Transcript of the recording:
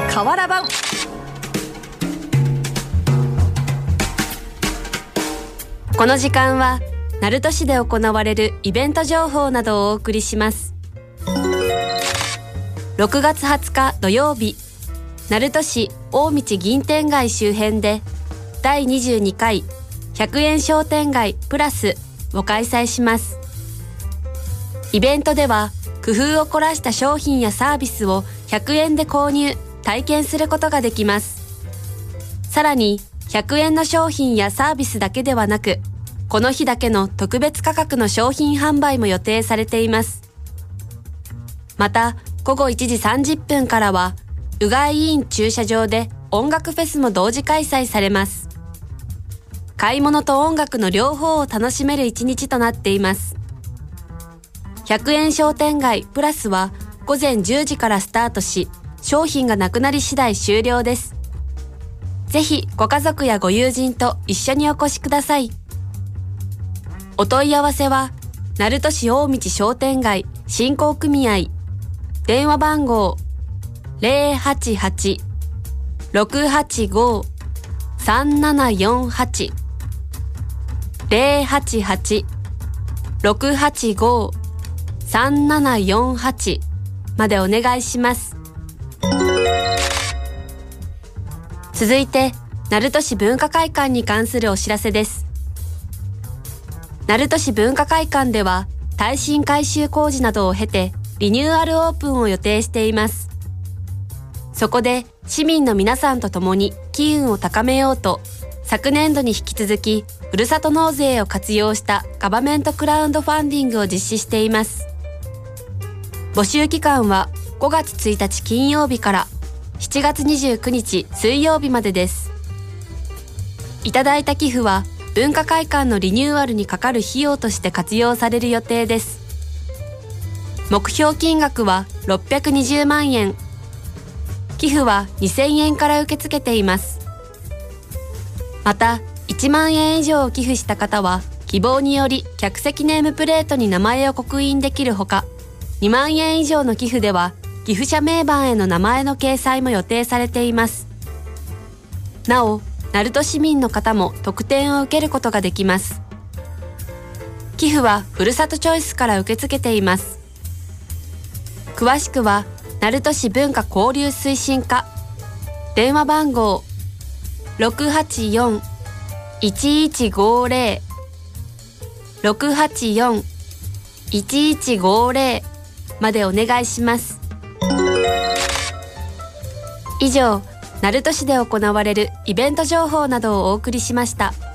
河原版。この時間は鳴門市で行われるイベント情報などをお送りします。6月20日土曜日、鳴門市大道銀天街周辺で第22回100円商店街プラスを開催します。イベントでは工夫を凝らした商品やサービスを100円で購入・体験することができます。さらに100円の商品やサービスだけではなく、この日だけの特別価格の商品販売も予定されています。また午後1時30分からはうがい委員駐車場で音楽フェスも同時開催されます。買い物と音楽の両方を楽しめる一日となっています。100円商店街プラスは午前10時からスタートし、商品がなくなり次第終了です。ぜひご家族やご友人と一緒にお越しください。お問い合わせは鳴門市大道商店街振興組合、電話番号 088-685-3748 088-685-3748までお願いします。続いて鳴門市文化会館に関するお知らせです。鳴門市文化会館では耐震改修工事などを経てリニューアルオープンを予定しています。そこで市民の皆さんと共に機運を高めようと、昨年度に引き続きふるさと納税を活用したガバメントクラウドファンディングを実施しています。募集期間は5月1日金曜日から7月29日水曜日までです。いただいた寄付は文化会館のリニューアルにかかる費用として活用される予定です。目標金額は620万円。寄付は2000円から受け付けています。また、1万円以上を寄付した方は、希望により客席ネームプレートに名前を刻印できるほか、2万円以上の寄付では、寄付者名板への名前の掲載も予定されています。なお、鳴門市民の方も特典を受けることができます。寄付はふるさとチョイスから受け付けています。詳しくは鳴門市文化交流推進課、電話番号 684-1150 684-1150 までお願いします。以上、鳴門市で行われるイベント情報などをお送りしました。